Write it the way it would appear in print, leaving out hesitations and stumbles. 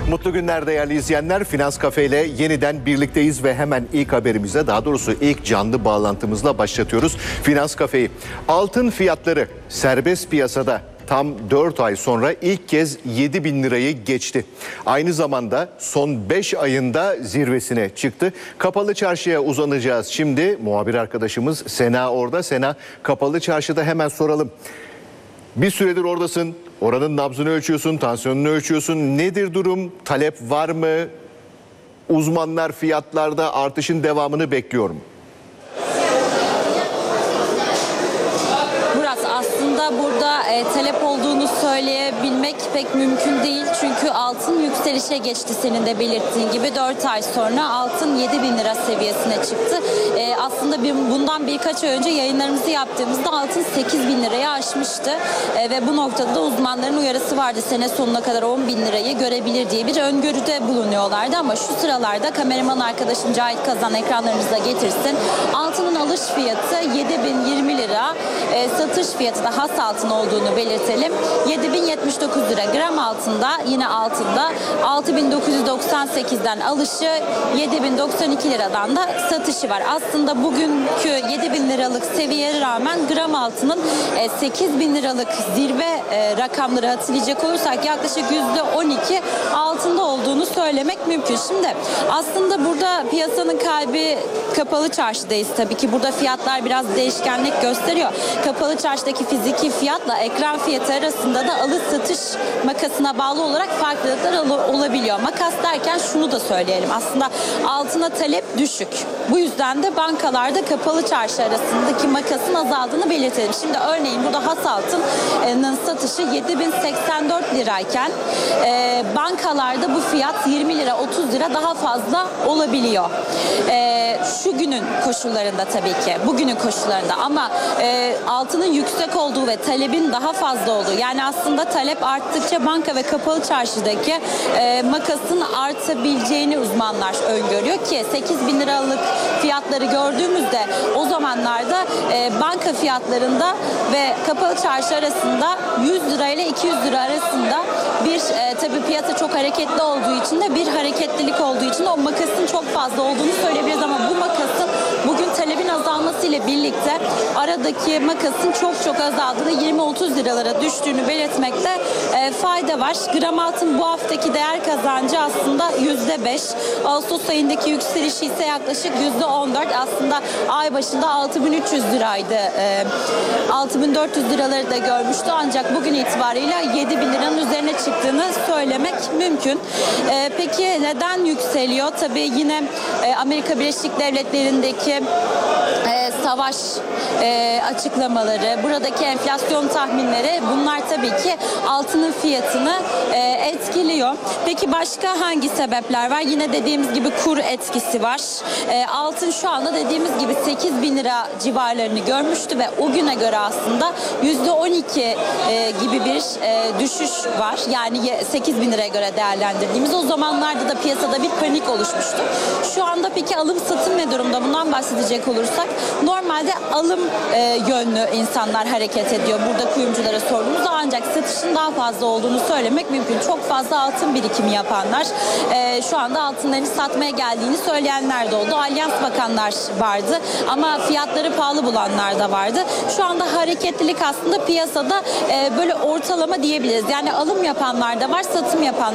Mutlu günler değerli izleyenler. Finans Cafe ile yeniden birlikteyiz ve hemen ilk haberimize, daha doğrusu ilk canlı bağlantımızla başlatıyoruz Finans Cafe'yi. Altın fiyatları serbest piyasada tam 4 ay sonra ilk kez 7.000 lirayı geçti. Aynı zamanda son 5 ayında zirvesine çıktı. Kapalı Çarşı'ya uzanacağız. Şimdi muhabir arkadaşımız Sena orada. Sena, Kapalı Çarşı'da hemen soralım. Bir süredir oradasın. Oranın nabzını ölçüyorsun, tansiyonunu ölçüyorsun. Nedir durum? Talep var mı? Uzmanlar fiyatlarda artışın devamını bekliyor mu? Aslında burada talep olduğunu söyleyebilmek pek mümkün değil. Çünkü altın yükselişe geçti, senin de belirttiğin gibi. 4 ay sonra altın 7.000 lira seviyesine çıktı. Aslında bundan birkaç ay önce yayınlarımızı yaptığımızda altın 8.000 liraya aşmıştı. Ve bu noktada da uzmanların uyarısı vardı. Sene sonuna kadar 10.000 lirayı görebilir diye bir öngörüde bulunuyorlardı. Ama şu sıralarda kameraman arkadaşım Cahit Kazan ekranlarınıza getirsin. Altının alış fiyatı 7.020 lira. Satış fiyatı da has altın olduğunu belirtelim. 7.079 lira. Gram altında, yine altında 6.998'den alışı, 7.092 liradan da satışı var. Aslında bugünkü 7.000 liralık seviyeye rağmen gram altının 8.000 liralık zirve rakamları hatırlayacak olursak yaklaşık %12 altında olduğunu söylemek mümkün. Şimdi aslında burada piyasanın kalbi Kapalı Çarşı'dayız tabii ki. Burada fiyatlar biraz değişkenlik gösteriyor. Kapalı Çarşı'daki fiziki fiyatla ekran fiyatı arasında da alış satış makasına bağlı olarak farklılıklar olabiliyor. Makas derken şunu da söyleyelim. Aslında altına talep düşük. Bu yüzden de bankalarda Kapalı Çarşı arasındaki makasın azaldığını belirtelim. Şimdi örneğin burada has altının satışı 7.084 lirayken bankalarda bu fiyat 20 lira 30 lira daha fazla olabiliyor. Şu günün koşullarında tabii ki. Bugünün koşullarında ama altının yüksek olduğu ve talebin daha fazla olduğu, yani aslında talep arttıkça banka ve Kapalı Çarşı'daki makasın artabileceğini uzmanlar öngörüyor ki 8.000 liralık fiyatları gördüğümüzde o zamanlarda banka fiyatlarında ve Kapalı Çarşı arasında 100 lira ile 200 lira arasında bir tabii piyasa çok hareketli olduğu için de bir hareketlilik olduğu için de o makasın çok fazla olduğunu söyleyebiliriz ama bu makasın bugün talebin azalmasıyla birlikte aradaki makasın çok azaldığını, 20-30 liralara düştüğünü belirtmekte fayda var. Gram altın bu haftaki değer kazancı aslında %5. Ağustos ayındaki yükselişi ise yaklaşık %14. Aslında ay başında 6.300 liraydı. 6.400 liraları da görmüştü ancak bugün itibariyle 7.000 liranın üzerine çıktığını söylemek mümkün. Peki neden yükseliyor? Tabii yine Amerika Birleşik Devletleri'ndeki savaş açıklamaları, buradaki enflasyon tahminleri, bunlar tabii ki altının fiyatını etkiliyor. Peki başka hangi sebepler var? Yine dediğimiz gibi kur etkisi var. Altın şu anda dediğimiz gibi 8.000 lira civarlarını görmüştü ve o güne göre aslında %12 gibi bir düşüş var. Yani 8.000 liraya göre değerlendirdiğimiz o zamanlarda da piyasada bir panik oluşmuştu. Şu anda peki alım satım ne durumda? Bundan bahsedecek olursak normalde alım yönlü insanlar hareket ediyor. Burada kuyumculara sorduğumuzda ancak satışın daha fazla olduğunu söylemek mümkün. Çok fazla altın birikimi yapanlar, şu anda altınlarını satmaya geldiğini söyleyenler de oldu. Alyans bakanlar vardı ama fiyatları pahalı bulanlar da vardı. Şu anda hareketlilik aslında piyasada böyle ortalama diyebiliriz. Yani alım yapanlar da var, satım yapanlar